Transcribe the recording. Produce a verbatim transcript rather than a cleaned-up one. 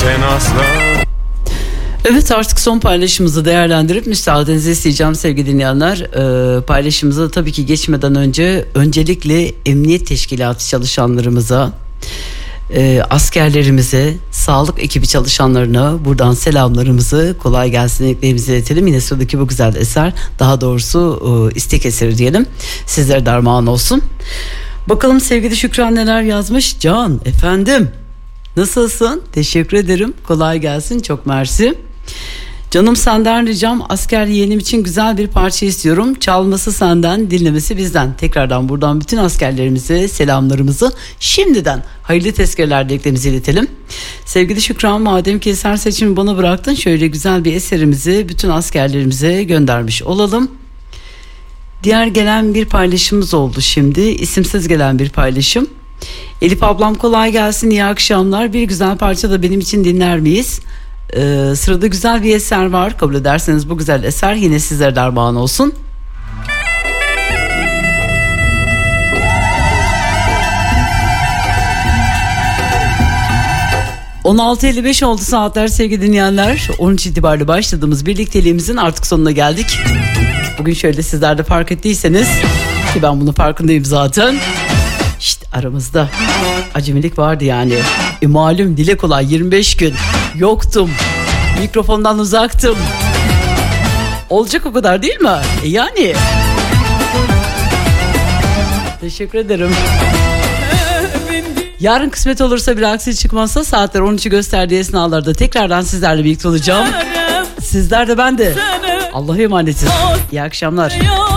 ben asla. Evet, artık son paylaşımımızı değerlendirip müsaadenizi isteyeceğim sevgili dinleyenler. Ee, paylaşımımıza tabii ki geçmeden önce öncelikle emniyet teşkilatı çalışanlarımıza, e, askerlerimize, sağlık ekibi çalışanlarına buradan selamlarımızı, kolay gelsin dileklerimizi iletelim. Yine sıradaki bu güzel eser, daha doğrusu e, istek eseri diyelim, sizlere derman olsun. Bakalım sevgili Şükran neler yazmış. Can efendim, nasılsın? Teşekkür ederim. Kolay gelsin. Çok mersi. Canım, senden ricam, asker yeğenim için güzel bir parça istiyorum. Çalması senden, dinlemesi bizden. Tekrardan buradan bütün askerlerimize selamlarımızı, şimdiden hayırlı tezkereler dileklerimizi iletelim. Sevgili Şükran, madem ki eser seçimi bana bıraktın, şöyle güzel bir eserimizi bütün askerlerimize göndermiş olalım. Diğer gelen bir paylaşımımız oldu şimdi. İsimsiz gelen bir paylaşım. Elif ablam kolay gelsin, iyi akşamlar. Bir güzel parça da benim için dinler miyiz? Ee, sırada güzel bir eser var. Kabul ederseniz bu güzel eser yine sizlere derman olsun. on altı elli beş oldu saatler sevgili dinleyenler. on üç itibariyle başladığımız birlikteliğimizin artık sonuna geldik. Bugün şöyle, sizler de fark ettiyseniz, ki ben bunun farkındayım zaten, İşte aramızda acemilik vardı yani. E malum, dile kolay yirmi beş gün yoktum. Mikrofondan uzaktım. Olacak o kadar değil mi? E yani. Teşekkür ederim. Yarın kısmet olursa, bir aksi çıkmazsa, saatler on üçü gösterdiği esnalarda tekrardan sizlerle birlikte olacağım. Sizler de ben de. Allah'a emanetiz. İyi akşamlar.